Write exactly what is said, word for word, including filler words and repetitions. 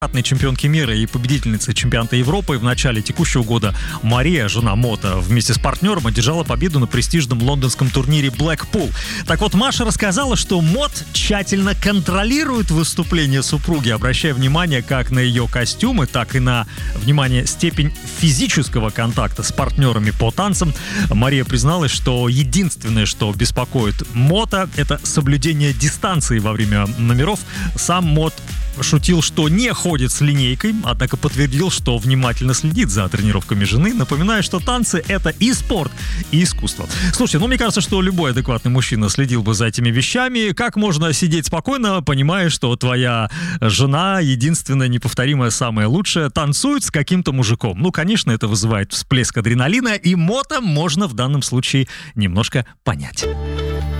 чемпионки мира и победительницы чемпионата Европы в начале текущего года Мария, жена Мота, вместе с партнером одержала победу на престижном лондонском турнире Blackpool. Так вот, Маша рассказала, что Мот тщательно контролирует выступления супруги, обращая внимание как на ее костюмы, так и на, внимание, степень физического контакта с партнерами по танцам. Мария призналась, что единственное, что беспокоит Мота, это соблюдение дистанции во время номеров. Сам Мот шутил, что не ходит с линейкой, однако подтвердил, что внимательно следит за тренировками жены, напоминая, что танцы — это и спорт, и искусство. Слушайте, ну мне кажется, что любой адекватный мужчина следил бы за этими вещами. Как можно сидеть спокойно, понимая, что твоя жена, единственная, неповторимая, самая лучшая, танцует с каким-то мужиком? Ну, конечно, это вызывает всплеск адреналина, и Мота можно в данном случае немножко понять.